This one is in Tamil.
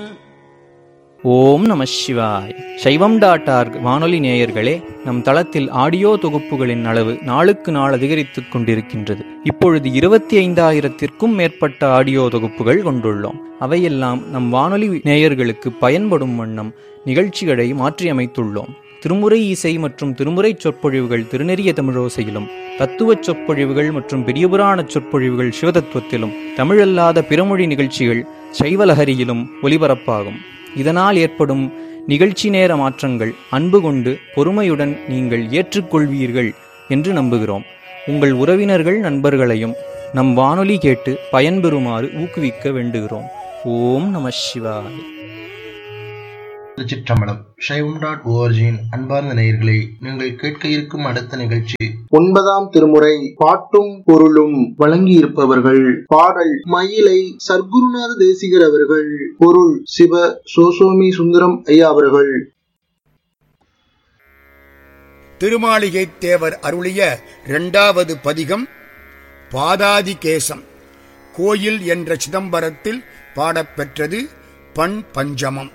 ஓம் நம சிவாய். சைவம்.org வானொலி நேயர்களே, நம் தளத்தில் ஆடியோ தொகுப்புகளின் அளவு நாளுக்கு நாள் அதிகரித்துக் கொண்டிருக்கின்றது. இப்பொழுது 25,000த்திற்கும் மேற்பட்ட ஆடியோ தொகுப்புகள் கொண்டுள்ளோம். அவையெல்லாம் நம் வானொலி நேயர்களுக்கு பயன்படும் வண்ணம் நிகழ்ச்சிகளை மாற்றியமைத்துள்ளோம். திருமுறை இசை மற்றும் திருமுறை சொற்பொழிவுகள் திருநெறிய தமிழோசையிலும், தத்துவச் சொற்பொழிவுகள் மற்றும் பெரியபுராண சொற்பொழிவுகள் சிவதத்துவத்திலும், தமிழல்லாத பிறமொழி நிகழ்ச்சிகள் சைவலஹரியிலும் ஒலிபரப்பாகும். இதனால் ஏற்படும் நிகழ்ச்சி நேர மாற்றங்கள் அன்பு கொண்டு பொறுமையுடன் நீங்கள் ஏற்றுக்கொள்வீர்கள் என்று நம்புகிறோம். உங்கள் உறவினர்கள் நண்பர்களையும் நம் வானொலி கேட்டு பயன்பெறுமாறு ஊக்குவிக்க வேண்டுகிறோம். ஓம் நம சிவாய. திருச்சிற்றம்பலம். சைவம்.org அன்பார்ந்த நேயர்களே, நீங்கள் கேட்க இருக்கும் அடுத்த நிகழ்ச்சி 9ஆம் திருமுறை பாட்டும் பொருளும். வழங்கியிருப்பவர்கள் பாடல் மயிலை சர்க்குருநாத தேசிகர் அவர்கள், பொருள் சிவ சோசோமி சுந்தரம் ஐயா அவர்கள். திருமாளிகை தேவர் அருளிய 2வது பதிகம் பாதாதிகேசம். கோயில் என்ற சிதம்பரத்தில் பாடப்பெற்றது. பண் பஞ்சமம்.